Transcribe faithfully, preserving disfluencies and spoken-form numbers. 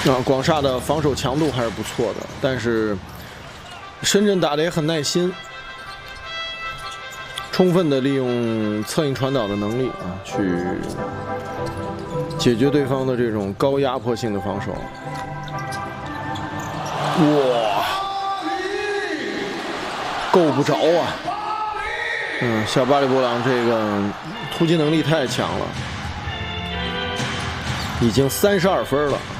啊，广厦的防守强度还是不错的，但是深圳打得也很耐心，充分的利用策应传导的能力啊，去解决对方的这种高压迫性的防守。哇，够不着啊！嗯，小巴里布朗这个突击能力太强了，已经三十二分了。